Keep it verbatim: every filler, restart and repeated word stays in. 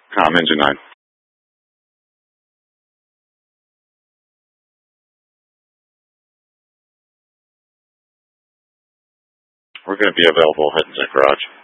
Com, engine nine. We're going to be available heading to the garage.